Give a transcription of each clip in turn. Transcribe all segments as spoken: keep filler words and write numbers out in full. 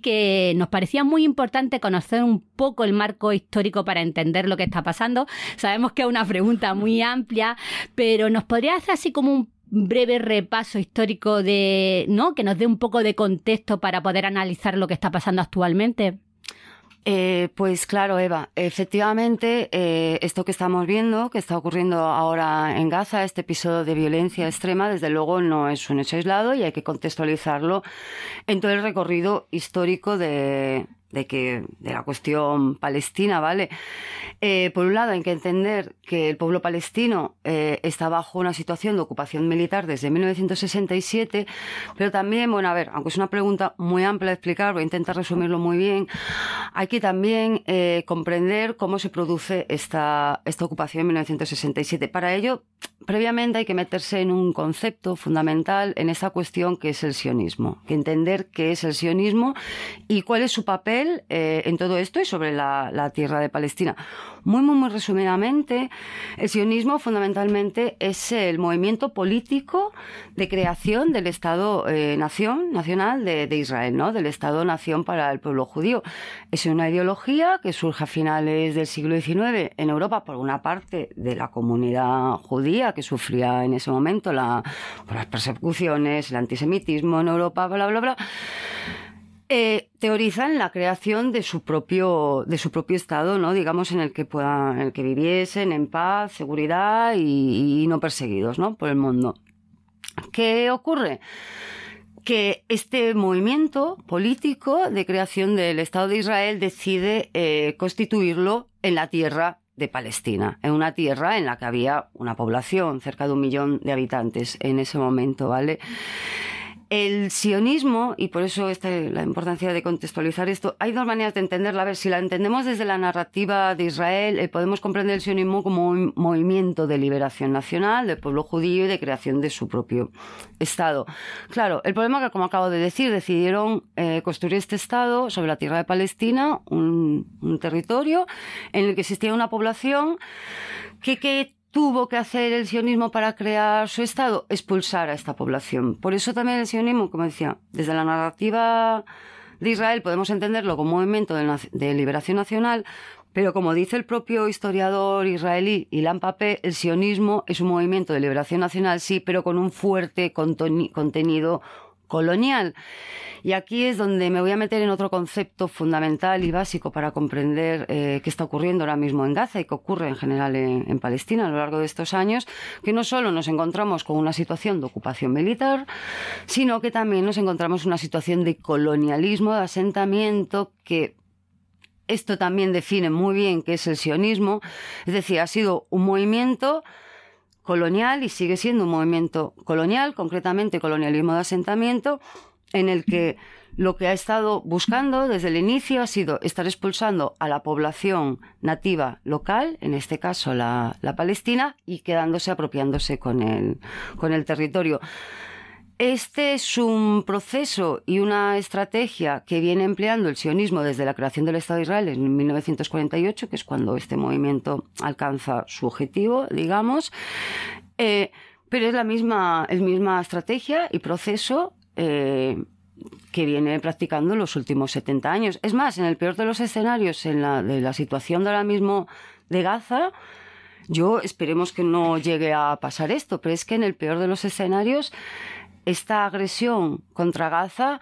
que nos parecía muy importante conocer un poco el marco histórico para entender lo que está pasando. Sabemos que es una pregunta muy amplia, pero ¿nos podría hacer así como un breve repaso histórico de, ¿no?, que nos dé un poco de contexto para poder analizar lo que está pasando actualmente? Eh, pues claro, Eva, efectivamente, eh, esto que estamos viendo, que está ocurriendo ahora en Gaza, este episodio de violencia extrema, desde luego no es un hecho aislado y hay que contextualizarlo en todo el recorrido histórico de, de, que, de la cuestión palestina, ¿vale? Eh, por un lado, hay que entender que el pueblo palestino eh, está bajo una situación de ocupación militar desde mil novecientos sesenta y siete, pero también, bueno, a ver, aunque es una pregunta muy amplia de explicar, voy a intentar resumirlo muy bien, hay que también eh, comprender cómo se produce esta, esta ocupación en mil novecientos sesenta y siete. Para ello, previamente hay que meterse en un concepto fundamental en esta cuestión que es el sionismo, que entender qué es el sionismo y cuál es su papel eh, en todo esto y sobre la, la tierra de Palestina. Muy, muy, muy resumidamente, el sionismo fundamentalmente es el movimiento político de creación del Estado-nación, eh, nacional de, de Israel, ¿no? Del Estado-nación para el pueblo judío. Es una ideología que surge a finales del siglo diecinueve en Europa por una parte de la comunidad judía que sufría en ese momento la, por las persecuciones, el antisemitismo en Europa, bla, bla, bla. Eh, teorizan la creación de su propio de su propio estado, ¿no? Digamos, en el que puedan, en el que viviesen en paz, seguridad y, y no perseguidos, ¿no?, por el mundo. ¿Qué ocurre? Que este movimiento político de creación del Estado de Israel decide eh, constituirlo en la tierra de Palestina, en una tierra en la que había una población, cerca de un millón de habitantes en ese momento, ¿vale? El sionismo, y por eso esta, la importancia de contextualizar esto, hay dos maneras de entenderla. A ver, si la entendemos desde la narrativa de Israel, eh, podemos comprender el sionismo como un movimiento de liberación nacional del pueblo judío y de creación de su propio Estado. Claro, el problema es que, como acabo de decir, decidieron eh, construir este Estado sobre la tierra de Palestina, un, un territorio en el que existía una población que, que tuvo que hacer el sionismo para crear su Estado, expulsar a esta población. Por eso también el sionismo, como decía, desde la narrativa de Israel podemos entenderlo como un movimiento de, de liberación nacional, pero como dice el propio historiador israelí Ilan Pappé, el sionismo es un movimiento de liberación nacional, sí, pero con un fuerte contenido colonial. Y aquí es donde me voy a meter en otro concepto fundamental y básico para comprender eh, qué está ocurriendo ahora mismo en Gaza y qué ocurre en general en, en Palestina a lo largo de estos años, que no solo nos encontramos con una situación de ocupación militar, sino que también nos encontramos en una situación de colonialismo, de asentamiento, que esto también define muy bien qué es el sionismo. Es decir, ha sido un movimiento colonial y sigue siendo un movimiento colonial, concretamente colonialismo de asentamiento, en el que lo que ha estado buscando desde el inicio ha sido estar expulsando a la población nativa local, en este caso la, la palestina, y quedándose, apropiándose con el, con el territorio. Este es un proceso y una estrategia que viene empleando el sionismo desde la creación del Estado de Israel en mil novecientos cuarenta y ocho, que es cuando este movimiento alcanza su objetivo, digamos, eh, pero es la misma, es misma estrategia y proceso eh, que viene practicando en los últimos setenta años. Es más, en el peor de los escenarios, en la, de la situación de ahora mismo de Gaza, yo esperemos que no llegue a pasar esto, pero es que en el peor de los escenarios esta agresión contra Gaza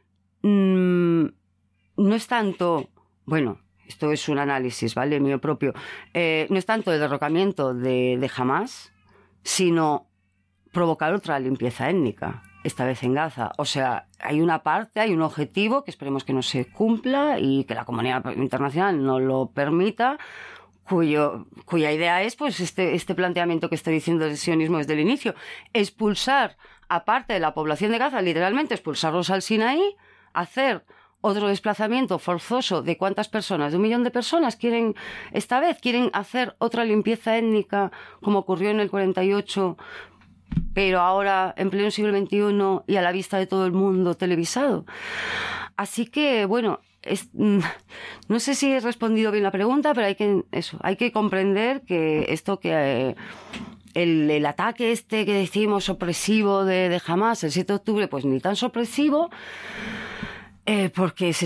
mmm, no es tanto, bueno, esto es un análisis, ¿vale?, mío propio, eh, no es tanto el derrocamiento de, de Hamás, sino provocar otra limpieza étnica, esta vez en Gaza. O sea, hay una parte, hay un objetivo que esperemos que no se cumpla y que la comunidad internacional no lo permita, cuyo, cuya idea es, pues, este, este planteamiento que estoy diciendo del sionismo desde el inicio, expulsar a parte de la población de Gaza, literalmente expulsarlos al Sinaí, hacer otro desplazamiento forzoso de cuántas personas, de un millón de personas, quieren, esta vez, quieren hacer otra limpieza étnica, como ocurrió en el cuarenta y ocho, pero ahora en pleno siglo veintiuno y a la vista de todo el mundo televisado. Así que, bueno, es, no sé si he respondido bien la pregunta, pero hay que, eso, hay que comprender que esto que... Eh, El, el ataque este que decimos opresivo de, de Hamás el siete de octubre, pues ni tan sorpresivo, eh, porque se